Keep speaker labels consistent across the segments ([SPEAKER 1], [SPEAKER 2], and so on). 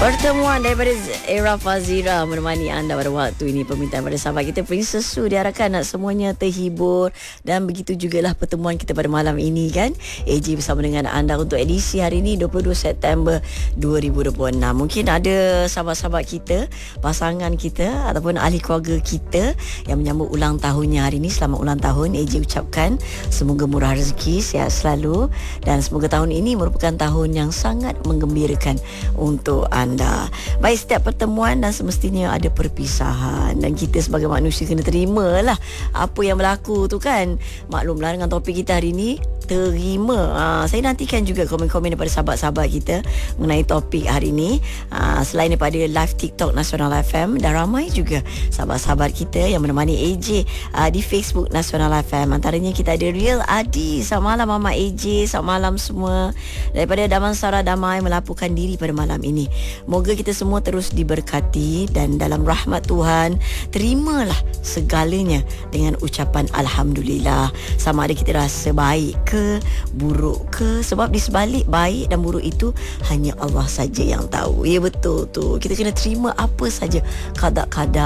[SPEAKER 1] Pertemuan daripada Era Fazira menemani anda pada waktu ini. Permintaan pada sahabat kita Princess Su diharapkan nak semuanya terhibur. Dan begitu jugalah pertemuan kita pada malam ini kan. AJ bersama dengan anda untuk edisi hari ini 22 September 2026. Mungkin ada sahabat-sahabat kita, pasangan kita ataupun ahli keluarga kita yang menyambut ulang tahunnya hari ini. Selamat ulang tahun AJ ucapkan. Semoga murah rezeki, sihat selalu. Dan semoga tahun ini merupakan tahun yang sangat menggembirakan untuk anda. Baik, setiap pertemuan dan semestinya ada perpisahan, dan kita sebagai manusia kena terimalah apa yang berlaku tu kan. Maklumlah dengan topik kita hari ini, terima. Saya nantikan juga komen-komen daripada sahabat-sahabat kita mengenai topik hari ini. Selain daripada live TikTok Nasional FM, dan ramai juga sahabat-sahabat kita yang menemani AJ di Facebook Nasional FM. Antaranya kita ada Real Adi. Selamat malam Mama AJ, selamat malam semua. Daripada Damansara Damai melaporkan diri pada malam ini. Moga kita semua terus diberkati dan dalam rahmat Tuhan, terimalah segalanya dengan ucapan Alhamdulillah. Sama ada kita rasa baik ke, buruk ke, sebab di sebalik baik dan buruk itu hanya Allah saja yang tahu. Ya, betul tu. Kita kena terima apa saja qada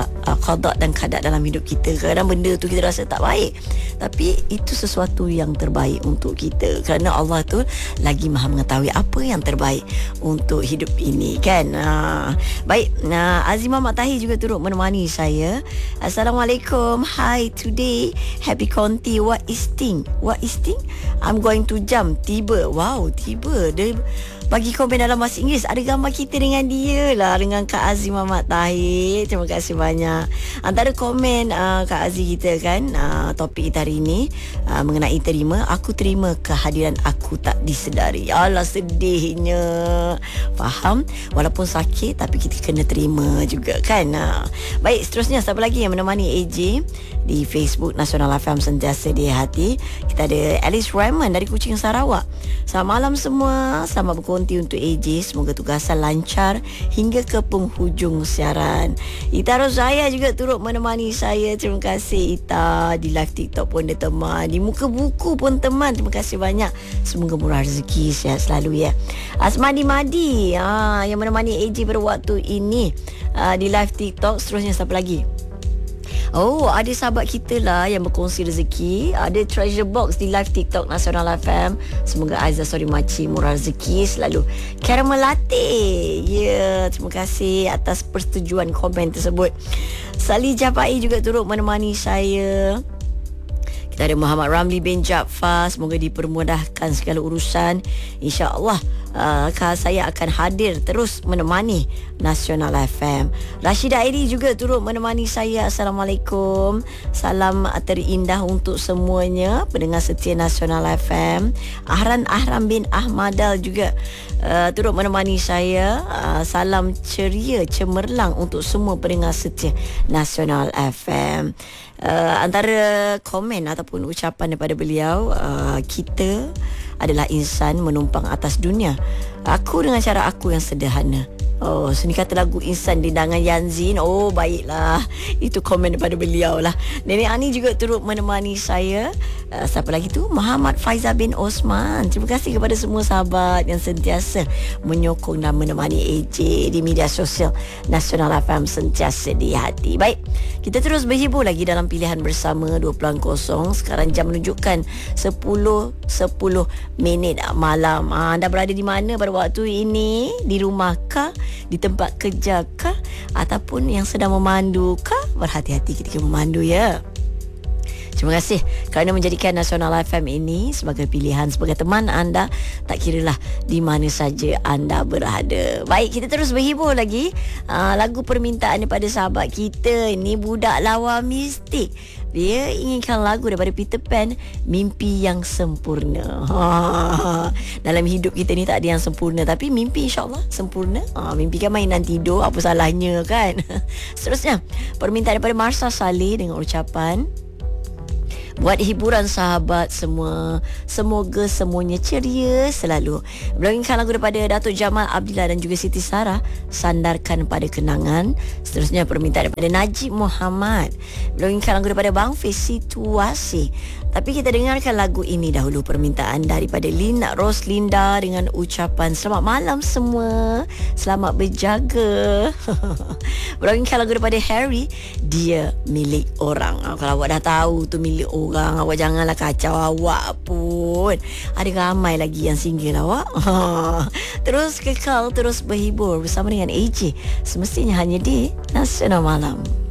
[SPEAKER 1] dan qadar dalam hidup kita. Kadang benda tu kita rasa tak baik, tapi itu sesuatu yang terbaik untuk kita, kerana Allah tu lagi maha mengetahui apa yang terbaik untuk hidup ini kan. Baik, Azimah Mak Tahir juga turut menemani saya. Assalamualaikum. Hi, today happy Conti. What is thing? I'm going to jump. Tiba. Wow, tiba. Dia bagi komen dalam bahasa Inggeris. Ada gambar kita dengan dia lah, dengan Kak Azimah Mak Tahir. Terima kasih banyak. Antara komen Kak Aziz kita kan, topik kita hari ini mengenai terima. Aku terima kehadiran aku tak disedari. Alah, sedihnya. Faham? Walaupun sakit, tapi kita kena terima juga kan. Baik, seterusnya siapa lagi yang menemani AJ di Facebook Nasional FM sentiasa di hati. Kita ada Alice Raymond dari Kuching, Sarawak. Selamat malam semua. Selamat berkonti untuk AJ. Semoga tugasan lancar hingga ke penghujung siaran. Ita Rozaya juga turut menemani saya. Terima kasih Ita. Di live TikTok pun dia teman, di muka buku pun teman. Terima kasih banyak. Semoga murah rezeki, sihat selalu ya. Asmadi Madi yang menemani AJ pada waktu ini di live TikTok. Seterusnya siapa lagi? Oh, ada sahabat kita lah yang berkongsi rezeki. Ada treasure box di live TikTok Nasional FM. Semoga Aizah Sori Maci murah rezeki selalu. Caramel latte. Ya, terima kasih atas persetujuan komen tersebut. Sali Japai juga turut menemani saya. Kita ada Muhammad Ramli bin Jaafar. Semoga dipermudahkan segala urusan. InsyaAllah saya akan hadir terus menemani Nasional FM. Rashidah Airi juga turut menemani saya. Assalamualaikum. Salam terindah untuk semuanya pendengar setia Nasional FM. Ahram bin Ahmadal juga turut menemani saya. Salam ceria cemerlang untuk semua pendengar setia Nasional FM. Antara komen ataupun ucapan daripada beliau, kita adalah insan menumpang atas dunia. Aku dengan cara aku yang sederhana. Oh, sini kata lagu Insan di Dangan Yanzin. Oh, baiklah. Itu komen daripada beliau lah. Nenek Ani juga turut menemani saya. Siapa lagi tu? Muhammad Faizal bin Osman. Terima kasih kepada semua sahabat yang sentiasa menyokong dan menemani AJ di media sosial Nasional FM sentiasa di hati. Baik, kita terus berhibur lagi dalam pilihan bersama 2.0. Sekarang jam menunjukkan 10:10 malam. Anda berada di mana pada waktu ini? Di rumah kah? Di tempat kerja kah? Ataupun yang sedang memandu kah? Berhati-hati ketika memandu ya. Terima kasih kerana menjadikan Nasional FM ini sebagai pilihan, sebagai teman anda, tak kiralah di mana saja anda berada. Baik, kita terus berhibur lagi. Lagu permintaan daripada sahabat kita ni, Budak Lawa Mistik. Dia inginkan lagu daripada Peter Pan, Mimpi yang Sempurna. Dalam hidup kita ni tak ada yang sempurna, tapi mimpi insyaAllah sempurna. Mimpi kan mainan tidur, apa salahnya kan? Seterusnya, permintaan daripada Marsha Saleh dengan ucapan, buat hiburan sahabat semua, semoga semuanya ceria selalu. Melonginkan lagu daripada Datuk Jamal Abdillah dan juga Siti Sarah, Sandarkan Pada Kenangan. Seterusnya permintaan daripada Najib Muhammad. Melonginkan lagu daripada Bang Fiz, Situasi. Tapi kita dengarkan lagu ini dahulu, permintaan daripada Lina Roslinda dengan ucapan selamat malam semua, selamat berjaga. Berangkat lagu daripada Harry, dia milik orang. Kalau awak dah tahu tu milik orang, awak janganlah kacau awak pun. Ada ramai lagi yang single awak. Terus kekal, terus berhibur bersama dengan AJ, semestinya hanya di Nasional Malam.